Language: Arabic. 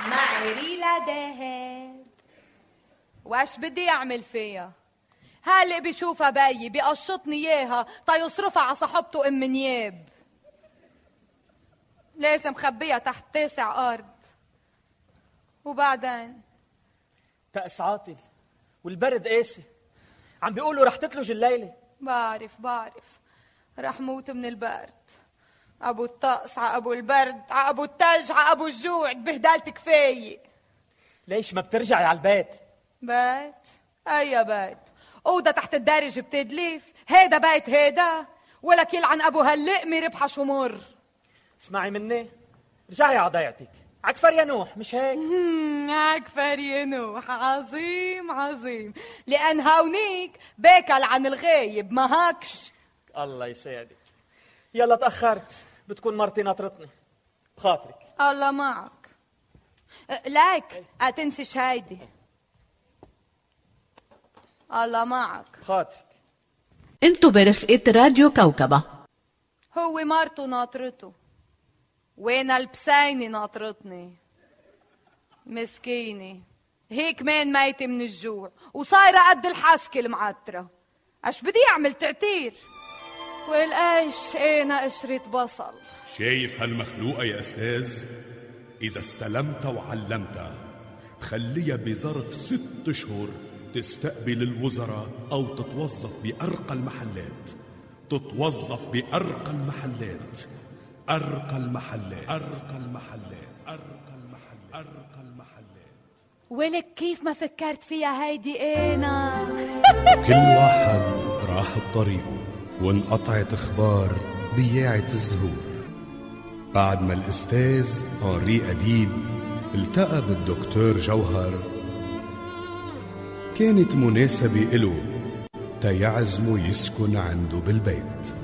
معي ريلا دهب. واش بدي اعمل فيها؟ هالي بيشوفها باي بيقشطني اياها يصرفها على صاحبته ام نياب. لازم خبيها تحت 9 أرض. وبعدين تأس عاطل والبرد قاسي، عم بيقولوا رح تتلج الليلة. بعرف رح موت من البرد. ابو الطقس ع ابو البرد ع ابو التلج ع ابو الجوع، بهدلت كفايه. ليش ما بترجعي على البيت؟ بيت؟ اي بيت؟ اوضه تحت الدرج بتدلف؟ هيدا بيت هيدا؟ ولك يلعن ابو هاللقمه ربحه شمر. اسمعي مني، رجعي على ضيعتك. عكفر يا نوح، مش هيك؟ عكفر يا نوح، عظيم. لأن هونيك باكل عن الغايب، ما هكش؟ الله يساعدك. يلا تأخرت، بتكون مرتي ناطرتني. بخاطرك. الله معك. لك تنسيش هيدي. الله معك. بخاطرك. انتو برفقة راديو كوكبة. هو مرته ناطرته، وين البسيني ناطرتني. مسكينة هيك مان ميتة من الجوع وصايرة قد الحسكة المعترة. اش بدي اعمل تعتير؟ والقايش انا قشرة بصل. شايف هالمخلوقة يا أستاذ؟ إذا استلمت وعلمتها خليها بظرف 6 أشهر تستقبل الوزراء أو تتوظف بأرقى المحلات. أرقى المحلات. ولك كيف ما فكرت فيها هيدي انا. كل واحد راح بطريقه وانقطعت اخبار بياعة الزهور. بعد ما الاستاذ هنري أديب التقى بالدكتور جوهر، كانت مناسبة إله تيعزمه يسكن عنده بالبيت.